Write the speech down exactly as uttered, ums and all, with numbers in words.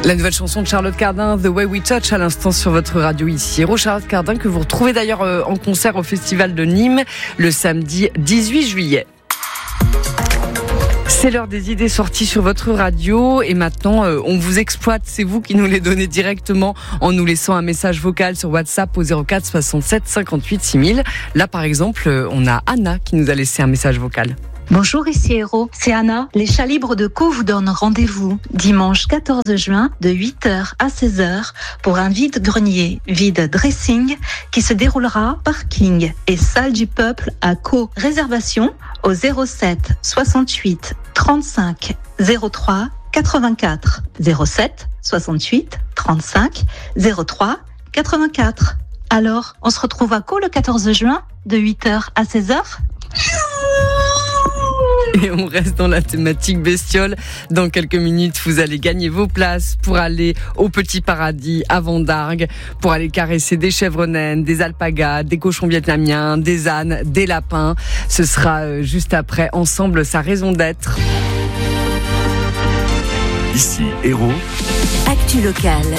La nouvelle chanson de Charlotte Cardin, The Way We Touch, à l'instant sur votre radio ici. Héros Charlotte Cardin que vous retrouvez d'ailleurs en concert au Festival de Nîmes le samedi dix-huit juillet. C'est l'heure des idées sorties sur votre radio et maintenant euh, on vous exploite, c'est vous qui nous les donnez directement en nous laissant un message vocal sur WhatsApp au zéro quatre soixante-sept cinquante-huit six mille. Là par exemple, euh, on a Anna qui nous a laissé un message vocal. Bonjour, ici Héros, c'est Anna. Les chats libres de Caux vous donnent rendez-vous dimanche quatorze juin de huit heures à seize heures pour un vide-grenier, vide-dressing qui se déroulera parking et salle du peuple à Caux. Réservation au zéro sept soixante-huit trente-cinq zéro trois quatre-vingt-quatre. zéro sept soixante-huit trente-cinq zéro trois quatre-vingt-quatre. Alors, on se retrouve à Caux le quatorze juin de huit heures à seize heures. Et on reste dans la thématique bestiole. Dans quelques minutes, vous allez gagner vos places pour aller au Petit Paradis à Vendargues, pour aller caresser des chèvres naines, des alpagas, des cochons vietnamiens, des ânes, des lapins. Ce sera juste après Ensemble, sa raison d'être. Ici, Héros. Actu locale.